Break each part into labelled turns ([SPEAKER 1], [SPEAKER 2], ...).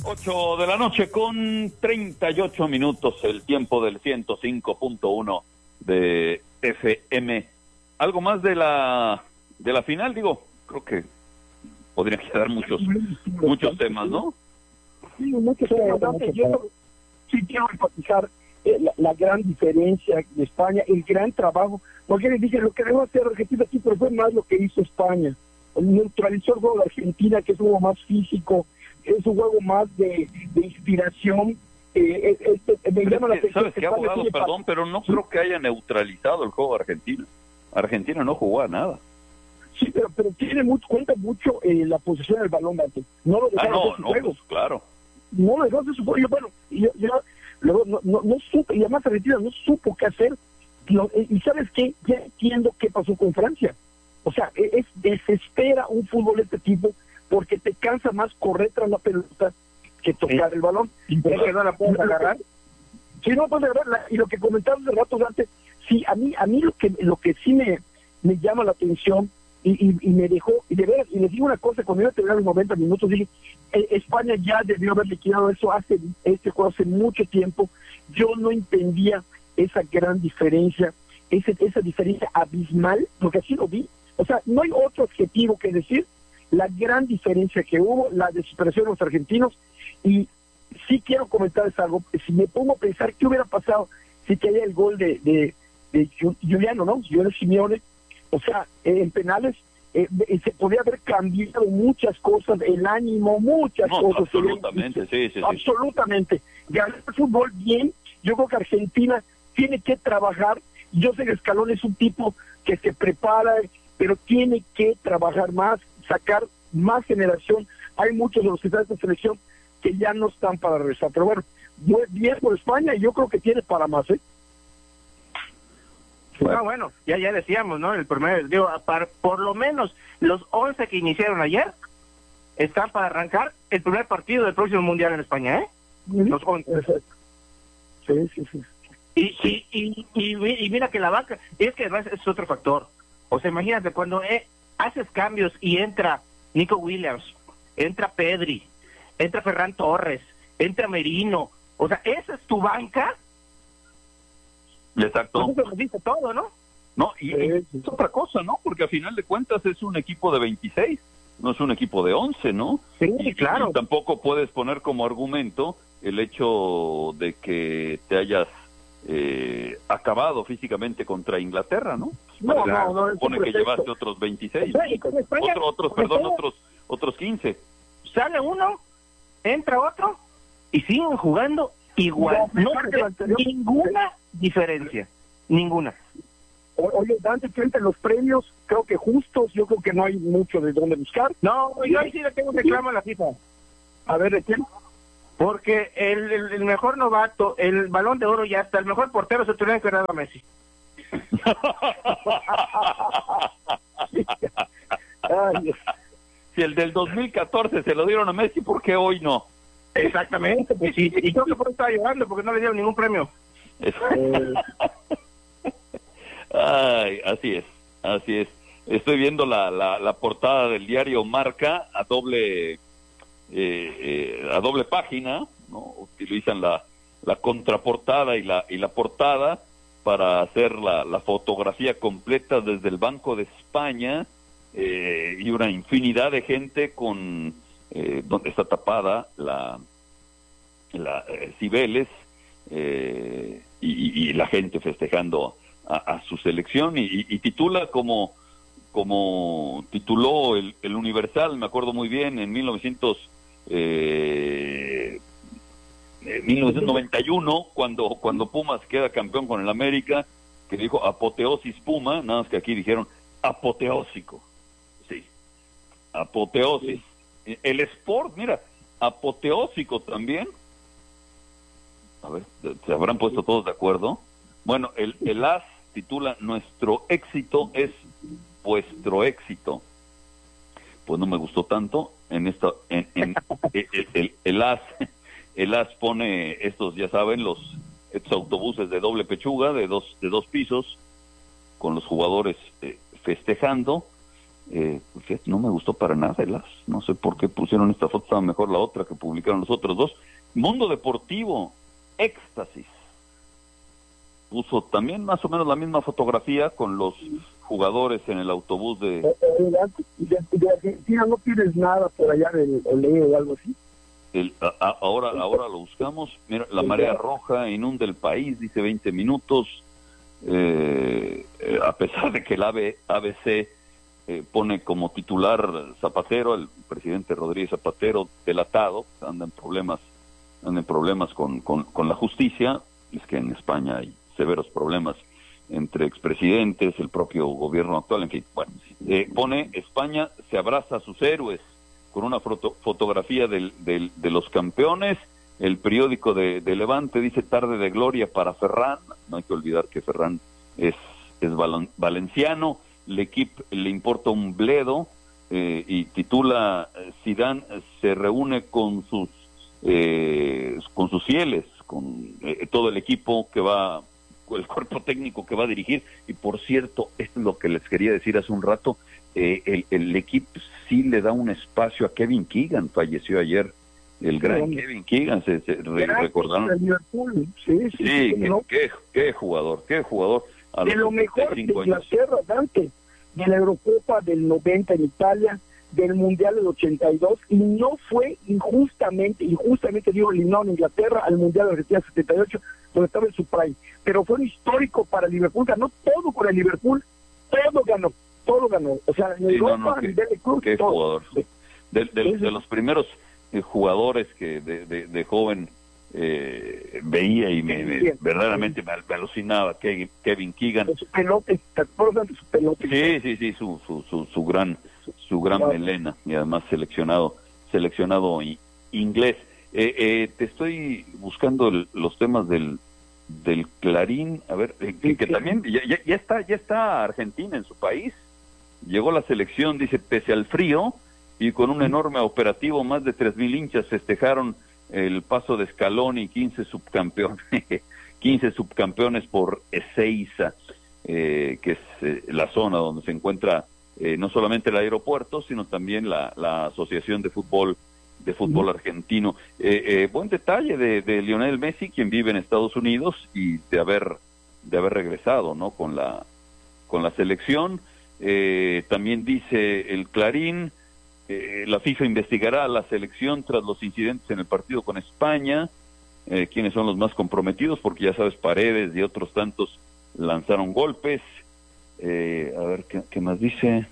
[SPEAKER 1] 8 de la noche con 38 minutos, el tiempo del 105.1 de FM. Algo más de la final, digo, creo que podrían quedar muchos temas, ¿no?
[SPEAKER 2] Sí, muchos temas. Yo sí quiero enfatizar la gran diferencia de España, el gran trabajo, porque les dije, lo que debo hacer Argentina aquí, pero fue más lo que hizo España. Neutralizó el juego de Argentina, que es un juego más físico, es un juego más de inspiración.
[SPEAKER 1] ¿Sabes qué, abogado? Perdón, pero no creo que haya neutralizado el juego de Argentina. Argentina no jugó a nada.
[SPEAKER 2] Sí, pero cuenta mucho la posesión del balón, Dante. No lo dejaron hacer su juego.
[SPEAKER 1] Pues, claro.
[SPEAKER 2] No lo dejaron hacer su juego. Yo no supe, y además Argentina no supo qué hacer. Y ¿sabes qué? Ya entiendo qué pasó con Francia. O sea, desespera un fútbol de este tipo porque te cansa más correr tras la pelota que tocar el balón.
[SPEAKER 3] ¿Y que no la puedes agarrar?
[SPEAKER 2] Sí, no puedes agarrar. Y lo que comentabas hace rato, Dante, sí, a mí lo que sí me llama la atención y me dejó, y de veras, y les digo una cosa, cuando iba a terminar los 90 minutos, dije, España ya debió haber liquidado eso este juego hace mucho tiempo. Yo no entendía esa gran diferencia, esa diferencia abismal, porque así lo vi. O sea, no hay otro adjetivo que decir la gran diferencia que hubo, la desesperación de los argentinos. Y sí quiero comentarles algo, si me pongo a pensar qué hubiera pasado si caía el gol de Giuliano, ¿no? Giuliano Simeone, o sea, en penales, se podría haber cambiado muchas cosas, el ánimo, muchas cosas.
[SPEAKER 1] Absolutamente, sí.
[SPEAKER 2] Absolutamente. Ganar el fútbol bien, yo creo que Argentina tiene que trabajar. Yo sé que Scaloni es un tipo que se prepara, pero tiene que trabajar más, sacar más generación. Hay muchos de los que están en esta selección que ya no están para regresar. Pero bueno, bien por España y yo creo que tiene para más, ¿eh?
[SPEAKER 3] Bueno, ya decíamos, ¿no? El primer, por lo menos los 11 que iniciaron ayer están para arrancar el primer partido del próximo Mundial en España, ¿eh? Los 11. Sí. Y mira que la banca, es que además es otro factor. O sea, imagínate, cuando haces cambios y entra Nico Williams, entra Pedri, entra Ferran Torres, entra Merino, o sea, esa es tu banca.
[SPEAKER 1] Exacto.
[SPEAKER 3] Eso lo dice todo, ¿no?
[SPEAKER 1] No, y es otra cosa, ¿no? Porque a final de cuentas es un equipo de 26, no es un equipo de 11, ¿no?
[SPEAKER 3] Sí, claro.
[SPEAKER 1] Y tampoco puedes poner como argumento el hecho de que te hayas acabado físicamente contra Inglaterra, ¿no?
[SPEAKER 2] No,
[SPEAKER 1] supone que llevaste otros 26.
[SPEAKER 3] Y con España,
[SPEAKER 1] otros 15.
[SPEAKER 3] Sale uno, entra otro y siguen jugando igual. No ninguna diferencia, ninguna.
[SPEAKER 2] Oye, Dante, frente a los premios, creo que justos, yo creo que no hay mucho de dónde buscar.
[SPEAKER 3] No, yo ahí sí le tengo un reclamo a la FIFA.
[SPEAKER 2] A ver, ¿de quién?
[SPEAKER 3] Porque el mejor novato, el Balón de Oro ya está, el mejor portero se tuviera que haber dado a Messi.
[SPEAKER 1] Si el del 2014 se lo dieron a Messi, ¿por qué hoy no?
[SPEAKER 3] Exactamente, pues sí. Y creo que por eso estaba llorando, porque no le dieron ningún premio.
[SPEAKER 1] Ay, así es. Estoy viendo la portada del diario Marca a doble página, ¿no? Utilizan la contraportada y la portada para hacer la fotografía completa desde el Banco de España, y una infinidad de gente con donde está tapada la Cibeles, y la gente festejando a su selección, y titula como tituló el Universal, me acuerdo muy bien, en 1991, cuando Pumas queda campeón con el América, que dijo apoteosis Puma, nada más que aquí dijeron apoteósico. Sí, apoteosis. El Sport, mira, apoteósico también. A ver, ¿se habrán puesto todos de acuerdo? Bueno, el AS titula Nuestro éxito es vuestro éxito. Pues no me gustó tanto. El AS pone estos, ya saben, estos autobuses de doble pechuga, de dos pisos, con los jugadores festejando, Fíjate, no me gustó para nada el AS, no sé por qué pusieron esta foto, estaba mejor la otra que publicaron los otros dos. Mundo Deportivo, éxtasis, puso también más o menos la misma fotografía con los jugadores en el autobús de...
[SPEAKER 2] de Argentina no tienes nada por allá del Olé o algo así.
[SPEAKER 1] Ahora lo buscamos. Mira, la marea roja inunda el país, dice 20 minutos, a pesar de que el ABC pone como titular Zapatero, el presidente Rodríguez Zapatero, delatado, anda en problemas con la justicia. Es que en España hay severos problemas entre expresidentes, el propio gobierno actual, en fin, bueno, pone España se abraza a sus héroes, con una fotografía de los campeones. El periódico de Levante dice tarde de gloria para Ferran, no hay que olvidar que Ferran es valenciano. L'Equipe le importa un bledo, y titula Zidane se reúne con sus fieles, con todo el equipo que va, el cuerpo técnico que va a dirigir. Y por cierto, esto es lo que les quería decir hace un rato, el equipo sí le da un espacio a Kevin Keegan, falleció ayer el gran Kevin Keegan, recordaron. Qué jugador.
[SPEAKER 2] De lo mejor de Inglaterra, Dante, de la Eurocopa del 90 en Italia, del Mundial del 82, y no fue injustamente digo, eliminado en Inglaterra al Mundial de Argentina 78, donde estaba en su prime, pero fue un histórico para Liverpool, ganó todo con el Liverpool, todo ganó, o sea, en Europa, a nivel de club,
[SPEAKER 1] qué
[SPEAKER 2] todo.
[SPEAKER 1] Jugador. De los primeros jugadores que de joven veía y verdaderamente me alucinaba Kevin Keegan.
[SPEAKER 2] Su pelote, ¿te acuerdas de su pelote?
[SPEAKER 1] Sí, su gran melena, y además seleccionado inglés. Te estoy buscando los temas del Clarín, a ver, que también ya está Argentina en su país. Llegó la selección, dice, pese al frío y con un enorme operativo, más de 3,000 hinchas festejaron el paso de Scaloni y 15 subcampeones por Ezeiza, que es la zona donde se encuentra no solamente el aeropuerto, sino también la Asociación de Fútbol Argentino. Buen detalle de Lionel Messi, quien vive en Estados Unidos, y de haber regresado, ¿no?, con la selección. También dice el Clarín, la FIFA investigará a la selección tras los incidentes en el partido con España. ¿Quiénes son los más comprometidos? Porque ya sabes, Paredes y otros tantos lanzaron golpes. A ver, ¿qué más dice?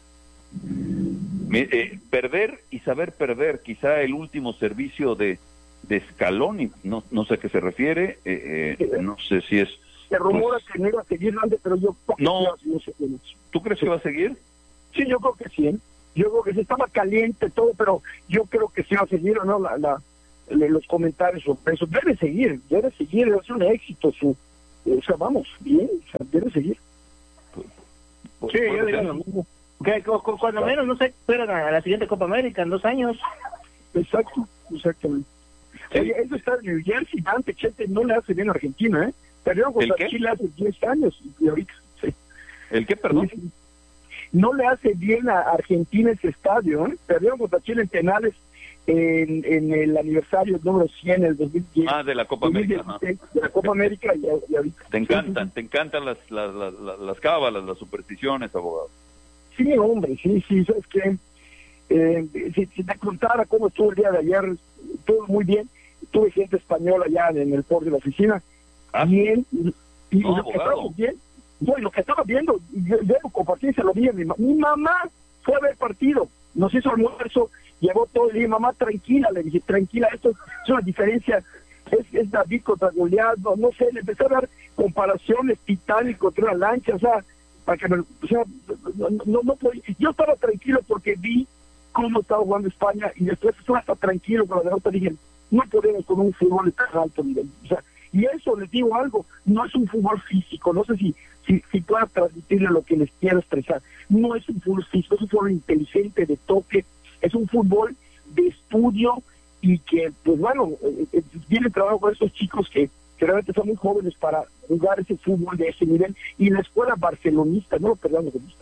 [SPEAKER 1] Perder y saber perder, quizá el último servicio de Scaloni, no sé a qué se refiere, no sé si es...
[SPEAKER 2] Se rumora que no iba a seguir antes, pero yo...
[SPEAKER 1] No sé. ¿Tú crees que va a seguir?
[SPEAKER 2] Sí, yo creo que sí, ¿eh? Yo creo que sí, estaba caliente todo, pero yo creo que sí va a seguir, ¿o no? Los comentarios sobre eso. Debe seguir, es un éxito su... O sea, vamos, bien, o sea, debe seguir.
[SPEAKER 3] Sí, yo diría lo mismo. Que cuando menos no se esperan a la siguiente Copa América en 2 años.
[SPEAKER 2] Exactamente. Sí. Oye, eso está en New Jersey, Dante, Chete, no le hace bien a Argentina, ¿eh? Perdieron contra Chile hace 10 años y ahorita, sí.
[SPEAKER 1] ¿El qué, perdón?
[SPEAKER 2] Sí. No le hace bien a Argentina ese estadio, ¿eh? Perdieron contra Chile en penales en el aniversario número 100, el 2010.
[SPEAKER 1] De la Copa América.
[SPEAKER 2] De la Copa América y ahorita.
[SPEAKER 1] Te encantan las cábalas, las supersticiones, abogado.
[SPEAKER 2] Sí, hombre, sí, sabes que si te contara cómo estuvo el día de ayer, todo muy bien. Tuve gente española allá en el port de la oficina. Bien, y lo que estaba bien, lo que estaba viendo, yo lo compartí, se lo vi a mi mamá fue a ver partido, nos hizo almuerzo, llevó todo, le dije, mamá, tranquila, le dije, tranquila, esto es una diferencia, es David contra Goliat, no sé, le empecé a dar comparaciones, Titanic contra una lancha, o sea, para que no podía, yo estaba tranquilo porque vi cómo estaba jugando España, y después estaba hasta tranquilo con la derrota, dije, no podemos con un fútbol de tan alto nivel, o sea, y eso, les digo algo, no es un fútbol físico, no sé si pueda transmitirle lo que les quiero expresar, no es un fútbol físico, es un fútbol inteligente, de toque, es un fútbol de estudio, y que, pues bueno, viene trabajo con esos chicos que realmente son muy jóvenes para jugar ese fútbol de ese nivel, y la escuela barcelonista, no lo perdamos de vista, ¿eh?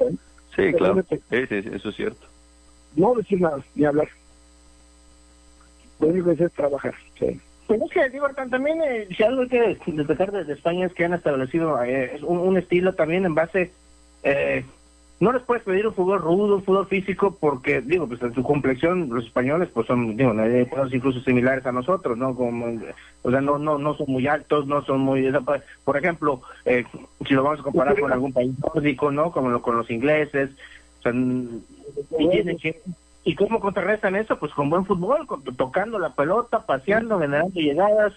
[SPEAKER 1] Sí, claro.
[SPEAKER 2] Realmente,
[SPEAKER 1] Eso es cierto.
[SPEAKER 2] no decir nada, ni hablar. Lo único que hacer es trabajar. Sí.
[SPEAKER 3] Pues es que, digo, también, si algo hay que destacar de España es que han establecido un estilo también en base... no les puedes pedir un fútbol rudo, un fútbol físico, porque, digo, pues en su complexión los españoles pues son, digo, incluso similares a nosotros, ¿no? Como, o sea, no son muy altos, no son muy... Por ejemplo, si lo vamos a comparar con algún país nórdico, ¿no? Como con los ingleses, o sea, ¿y cómo contrarrestan eso? Pues con buen fútbol, tocando la pelota, paseando, generando llegadas,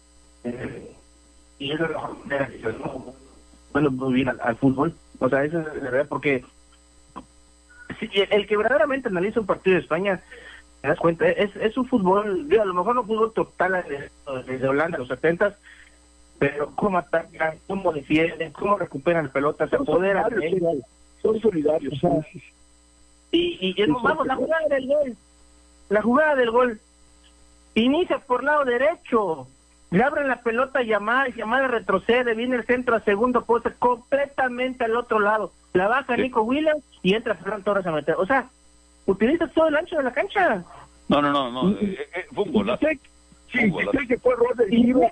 [SPEAKER 3] y eso es lo que bueno, muy bien al fútbol. O sea, eso es la verdad, porque si el que verdaderamente analiza un partido de España, te das cuenta, es un fútbol, digo, a lo mejor no fútbol total de Holanda, los 70s, pero cómo atacan, cómo defienden, cómo recuperan pelotas, se apoderan de ellos.
[SPEAKER 2] Son solidarios.
[SPEAKER 3] O sea, y vamos, la jugada del gol inicia por lado derecho, le abren la pelota, Yamal retrocede, viene el centro a segundo poste, completamente al otro lado, la baja Nico Williams y entra Ferran Torres a meter. O sea, utiliza todo el ancho de la cancha.
[SPEAKER 1] No, fue un golazo.
[SPEAKER 2] Sí, sé que fue error del Dibu.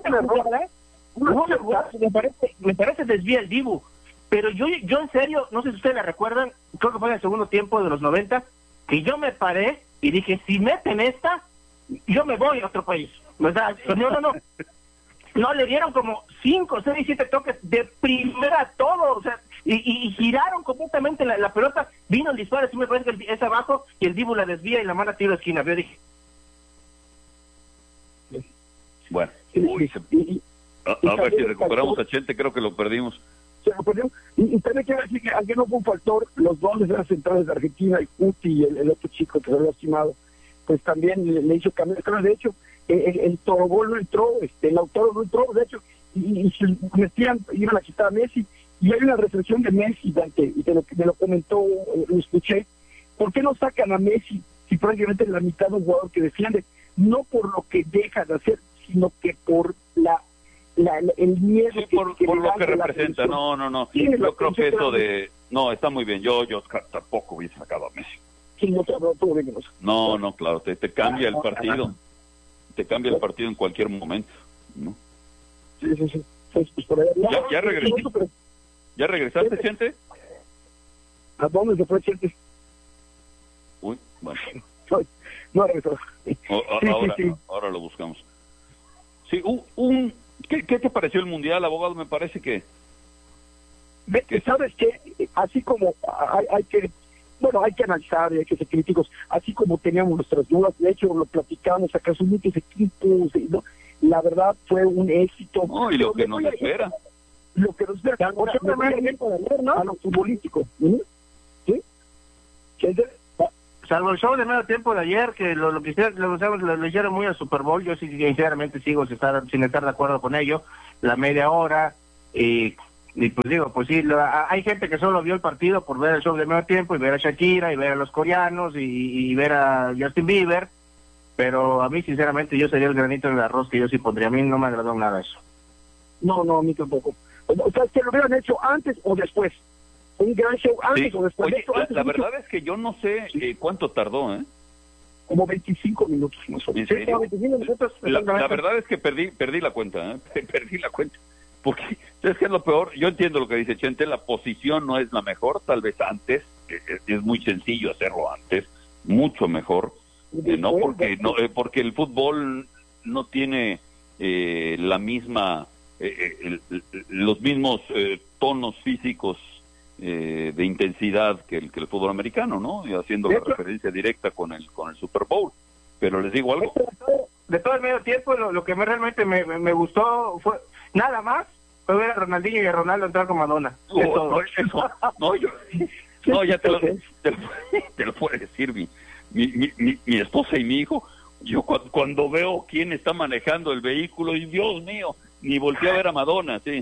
[SPEAKER 3] Me parece desvía el Dibu. Pero yo en serio, no sé si ustedes la recuerdan, creo que fue en el segundo tiempo de los 90, que yo me paré y dije, si meten esta, yo me voy a otro país. O sea, no. No, le dieron como 5, 6, 7 toques de primera a todo, o sea, y giraron completamente la pelota, vino el disparo, así me parece que es abajo, y el Dibu la desvía y la manda a tiro de esquina. Yo dije...
[SPEAKER 1] Bueno, a ver si recuperamos a Chente, creo que lo perdimos.
[SPEAKER 2] Se lo perdió. Y también quiero decir que aunque no fue un factor, los dos defensas centrales de Argentina, el Cuti y el otro chico que se había lastimado, pues también le hizo cambiar. De hecho, el Torobol no entró, el Lautaro no entró, de hecho, y si metían, iban a quitar a Messi, y hay una reflexión de Messi, Dante, y me lo comentó, lo escuché, ¿por qué no sacan a Messi si prácticamente es la mitad de un jugador que defiende? No por lo que deja de hacer, sino que por el miedo
[SPEAKER 1] sí, por lo que representa. No. Sí, yo creo que eso de... No, está muy bien. Yo tampoco hubiese sacado a Messi.
[SPEAKER 2] Sí,
[SPEAKER 1] no, claro, te cambia el partido. Te cambia el partido en cualquier momento, ¿no?
[SPEAKER 2] Sí. Pues por allá,
[SPEAKER 1] ¿Ya regresaste, Chente?
[SPEAKER 2] ¿A dónde se fue Chente?
[SPEAKER 1] Uy, bueno.
[SPEAKER 2] No regresó.
[SPEAKER 1] Ahora lo buscamos. Sí, ¿Qué te pareció el Mundial, abogado? Me parece que...
[SPEAKER 2] ¿Sabes qué? Así como hay que analizar y hay que ser críticos, así como teníamos nuestras dudas, de hecho lo platicamos, acá son muchos equipos, ¿no? La verdad fue un éxito.
[SPEAKER 1] No, y lo que nos espera.
[SPEAKER 2] Lo que nos espera, a lo futbolístico. ¿Sí?
[SPEAKER 3] Salvo el show de medio tiempo de ayer, que lo hicieron muy al Super Bowl, yo sí, sinceramente sigo sin estar de acuerdo con ello, la media hora, y pues digo, pues sí, hay gente que solo vio el partido por ver el show de medio tiempo, y ver a Shakira, y ver a los coreanos, y ver a Justin Bieber, pero a mí sinceramente yo sería el granito en el arroz que yo sí pondría. A mí no me agradó nada eso.
[SPEAKER 2] No, a mí tampoco. O sea, que lo hubieran hecho antes o después. Un gran show antes o después.
[SPEAKER 1] Oye, la verdad es que yo no sé cuánto tardó, ¿eh?
[SPEAKER 2] Como 25 minutos más o menos.
[SPEAKER 1] ¿En serio? 25 minutos. La verdad es que perdí la cuenta, ¿eh? Perdí la cuenta. Porque, ¿sabes qué es lo peor? Yo entiendo lo que dice Chente, la posición no es la mejor, tal vez antes, es muy sencillo hacerlo antes, mucho mejor, porque el fútbol no tiene la misma, los mismos tonos físicos de intensidad que el fútbol americano, ¿no? Y haciendo la referencia directa con el Super Bowl. Pero les digo algo.
[SPEAKER 3] De todo el medio tiempo, lo que realmente me gustó fue nada más fue ver a Ronaldinho y a Ronaldo entrar con Madonna.
[SPEAKER 1] Ya te lo puede decir mi esposa y mi hijo. Yo cuando veo quién está manejando el vehículo, y Dios mío, ni volteé a ver a Madonna, sí.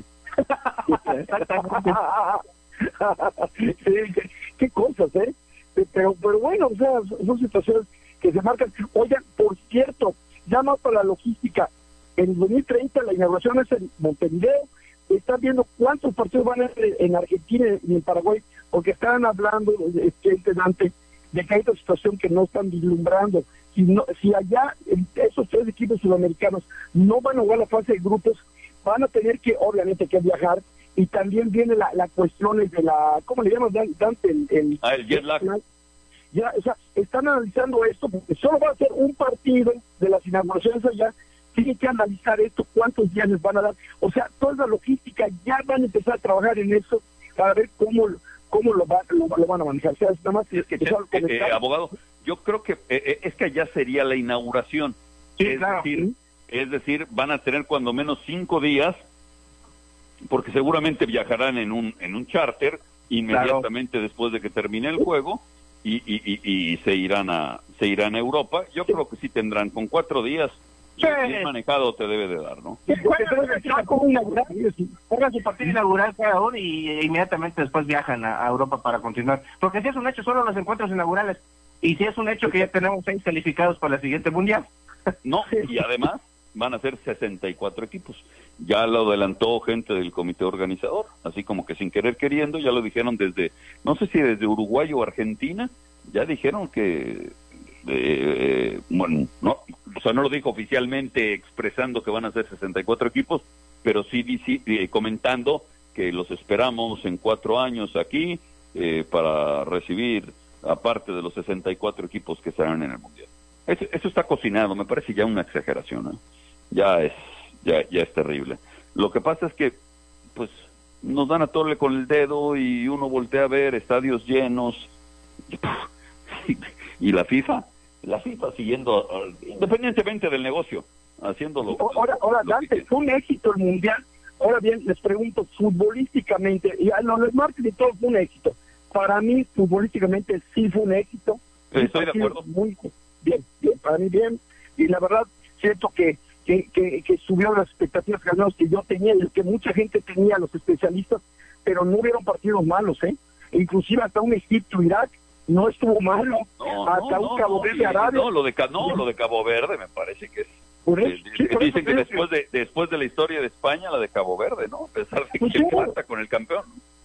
[SPEAKER 2] qué cosas, pero bueno, o sea, son situaciones que se marcan. Oigan, por cierto, ya más para la logística, en 2030 la inauguración es en Montevideo. Están viendo cuántos partidos van a ser en Argentina y en Paraguay, porque estaban hablando Dante, de que hay otra situación que no están vislumbrando. Si allá esos 3 equipos sudamericanos no van a jugar la fase de grupos, van a tener que, obviamente, que viajar, y también viene la cuestión de la, ¿cómo le llamas, Dante?
[SPEAKER 1] El jet lag.
[SPEAKER 2] Ya, o sea, están analizando esto, porque solo va a ser un partido de las inauguraciones allá, tienen que analizar esto, cuántos días les van a dar, o sea, toda la logística, ya van a empezar a trabajar en eso, para ver cómo lo van a manejar. O sea, nada más
[SPEAKER 1] abogado, yo creo que es que allá sería la inauguración.
[SPEAKER 3] Sí, claro.
[SPEAKER 1] Es decir, van a tener cuando menos 5 días, porque seguramente viajarán en un charter inmediatamente después de que termine el juego, y se irán a Europa. Yo creo que sí tendrán con 4 días. Bien manejado te debe de dar, ¿no?
[SPEAKER 3] Juegan su partido inaugural cada uno y inmediatamente después viajan a Europa para continuar. Porque si es un hecho, solo los encuentros inaugurales. Y si es un hecho que ya tenemos 6 calificados para la siguiente mundial.
[SPEAKER 1] No, y además van a ser 64 equipos. Ya lo adelantó gente del comité organizador, así como que sin querer queriendo, ya lo dijeron desde, no sé si desde Uruguay o Argentina, ya dijeron que, bueno, no, o sea, no lo dijo oficialmente expresando que van a ser 64 equipos, pero sí comentando que los esperamos en 4 años aquí para recibir, aparte de los 64 equipos que estarán en el Mundial. Eso está cocinado, me parece ya una exageración, ¿no? Ya es terrible. Lo que pasa es que, pues, nos dan a tole con el dedo y uno voltea a ver estadios llenos y la FIFA siguiendo, independientemente del negocio, haciéndolo.
[SPEAKER 2] Ahora Dante, fue un éxito el Mundial. Ahora bien, les pregunto, futbolísticamente, y a los marketing y todo fue un éxito. Para mí, futbolísticamente sí fue un éxito.
[SPEAKER 1] Estoy de acuerdo.
[SPEAKER 2] Muy bien, para mí bien. Y la verdad, siento que subió las expectativas que yo tenía y que mucha gente tenía, los especialistas, pero no hubieron partidos malos, inclusive hasta un Egipto-Irak no estuvo malo, hasta un Cabo Verde Arabia.
[SPEAKER 1] No, lo de Cabo Verde me parece que es. Dicen que después de la historia de España, la de Cabo Verde, ¿no? A pesar de que empata con el campeón.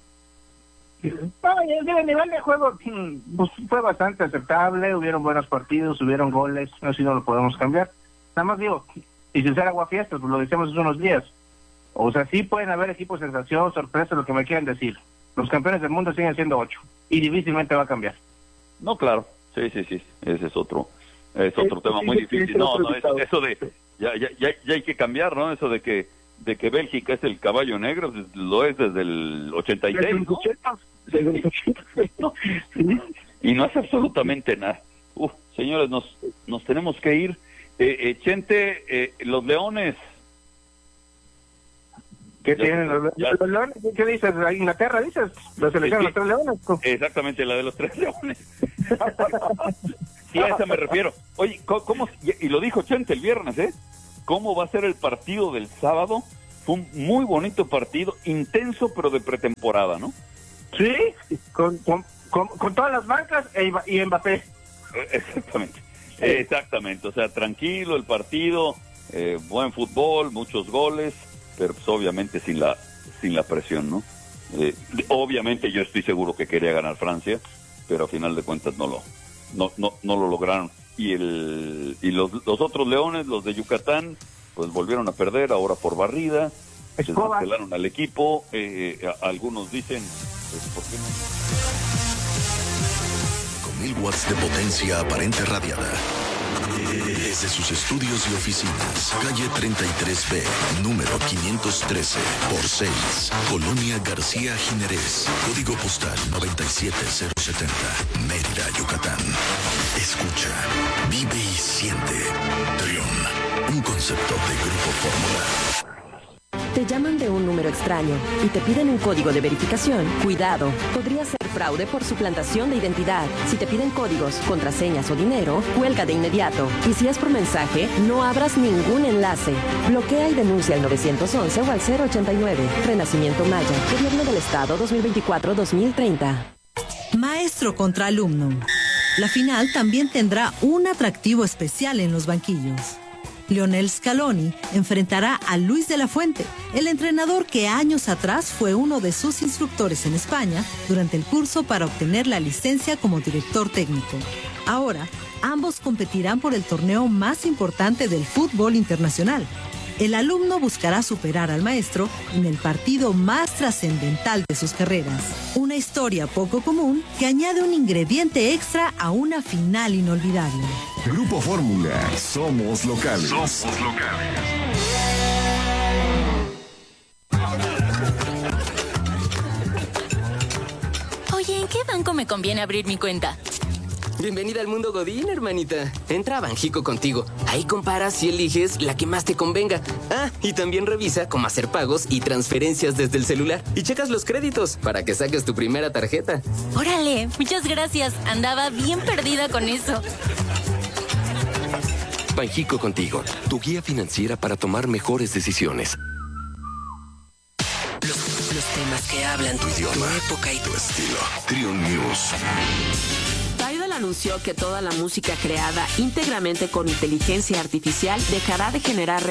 [SPEAKER 3] El nivel de juego pues, fue bastante aceptable, hubieron buenos partidos, hubieron goles, así no lo podemos cambiar. Nada más digo, y sin ser aguafiestas, pues lo decíamos hace unos días. O sea, sí pueden haber equipos sensación, sorpresa, lo que me quieran decir. Los campeones del mundo siguen siendo 8 y difícilmente va a cambiar.
[SPEAKER 1] No, claro, sí, ese es otro tema muy difícil. Eso de ya hay que cambiar, ¿no? Eso de que Bélgica es el caballo negro, lo es desde el 86, ¿no?
[SPEAKER 2] Desde los 80.
[SPEAKER 1] No, y no hace absolutamente nada. Señores, nos tenemos que ir. Chente, los Leones.
[SPEAKER 3] ¿Qué tienen los Leones? ¿Qué dices? ¿Inglaterra dices? ¿La selección de los 3 Leones?
[SPEAKER 1] Exactamente, la de los 3 Leones. Sí, a esa me refiero. Oye, ¿cómo? Y lo dijo Chente el viernes, ¿cómo va a ser el partido del sábado? Fue un muy bonito partido, intenso, pero de pretemporada, ¿no?
[SPEAKER 3] Sí, con todas las bancas y Mbappé.
[SPEAKER 1] Exactamente, o sea, tranquilo el partido, buen fútbol, muchos goles, pero pues obviamente sin la presión, ¿no? Obviamente yo estoy seguro que quería ganar Francia, pero a final de cuentas no lo lograron. Y los otros Leones, los de Yucatán, pues volvieron a perder, ahora por barrida, desmantelaron al equipo, algunos dicen, pues, ¿por qué no?
[SPEAKER 4] Con 1000 watts de potencia aparente radiada. Desde sus estudios y oficinas, calle 33B, número 513, por 6, Colonia García Jiménez, código postal 97070, Mérida, Yucatán. Escucha, vive y siente. Trión, un concepto de Grupo Fórmula.
[SPEAKER 5] Te llaman de un número extraño y te piden un código de verificación. Cuidado, podría ser fraude por suplantación de identidad. Si te piden códigos, contraseñas o dinero, cuelga de inmediato. Y si es por mensaje, no abras ningún enlace. Bloquea y denuncia al 911 o al 089. Renacimiento Maya, Gobierno del Estado 2024-2030.
[SPEAKER 6] Maestro contra alumno. La final también tendrá un atractivo especial en los banquillos. Lionel Scaloni enfrentará a Luis de la Fuente, el entrenador que años atrás fue uno de sus instructores en España durante el curso para obtener la licencia como director técnico. Ahora, ambos competirán por el torneo más importante del fútbol internacional. El alumno buscará superar al maestro en el partido más trascendental de sus carreras. Una historia poco común que añade un ingrediente extra a una final inolvidable.
[SPEAKER 7] Grupo Fórmula, somos locales. Somos locales.
[SPEAKER 8] Oye, ¿en qué banco me conviene abrir mi cuenta?
[SPEAKER 9] Bienvenida al mundo Godín, hermanita. Entra a Banjico Contigo. Ahí comparas y eliges la que más te convenga. Ah, y también revisa cómo hacer pagos y transferencias desde el celular. Y checas los créditos para que saques tu primera tarjeta.
[SPEAKER 8] Órale, muchas gracias. Andaba bien perdida con eso.
[SPEAKER 10] Banjico Contigo, tu guía financiera para tomar mejores decisiones.
[SPEAKER 11] Los temas que hablan tu idioma, tu época y tu estilo.
[SPEAKER 7] Trio News.
[SPEAKER 5] Tidal anunció que toda la música creada íntegramente con inteligencia artificial dejará de generar